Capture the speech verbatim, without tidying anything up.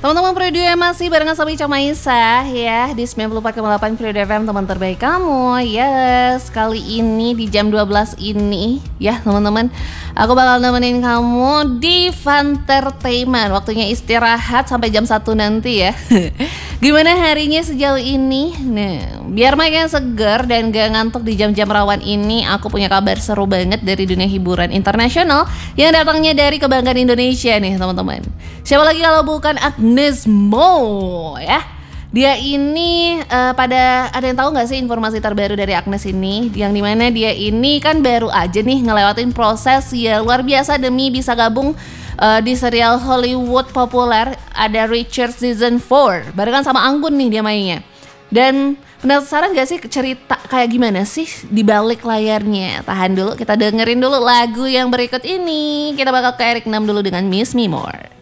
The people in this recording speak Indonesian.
Teman-teman Periode yang masih barengan sama Ica Maisa ya di sembilan puluh empat koma delapan Periode F M, teman terbaik kamu. Yes, kali ini di jam dua belas ini ya teman-teman, aku bakal nemenin kamu di Fantertainment. Waktunya istirahat sampai jam satu nanti ya. Gimana harinya sejauh ini? Nah, biar makin segar dan gak ngantuk di jam-jam rawan ini, aku punya kabar seru banget dari dunia hiburan internasional yang datangnya dari kebanggaan Indonesia nih teman-teman. Siapa lagi kalau bukan Agnes Mo ya. Dia ini uh, pada ada yang tahu nggak sih informasi terbaru dari Agnes ini? Yang dimana dia ini kan baru aja nih ngelewatin proses ya luar biasa demi bisa gabung uh, di serial Hollywood populer ada Richard Season empat. Barengan sama Anggun nih dia mainnya. Dan penasaran gak sih cerita kayak gimana sih di balik layarnya? Tahan dulu, kita dengerin dulu lagu yang berikut ini. Kita bakal ke Eric Nam dulu dengan Miss Me More.